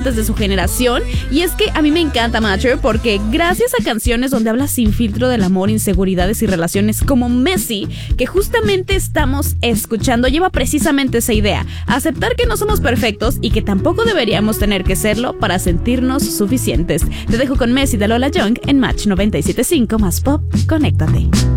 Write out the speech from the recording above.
importantes de su generación. Y es que a mí me encanta Matter porque gracias a canciones donde habla sin filtro del amor, inseguridades y relaciones como Messy, que justamente estamos escuchando, lleva precisamente esa idea: aceptar que no somos perfectos y que tampoco deberíamos tener que serlo para sentirnos suficientes. Te dejo con Messy de Lola Young en Match 97.5 más Pop. Conéctate.